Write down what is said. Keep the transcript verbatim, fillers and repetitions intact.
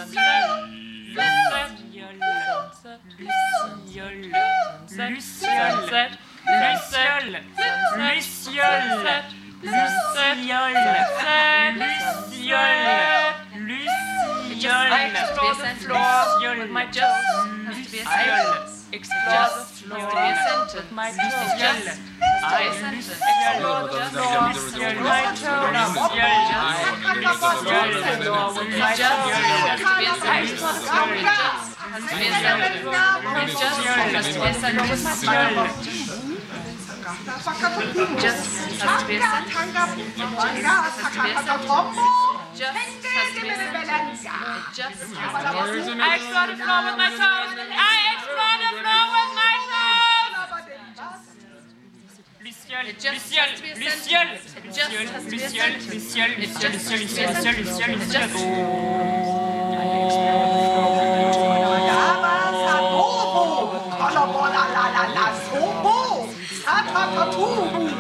Explore the floor with my toes. Just I explore the floor with my toes. Luciole, Luciole, Luciole, Luciole, Luciole, Luciole, Luciole, Luciole, Luciole, Luciole, Luciole.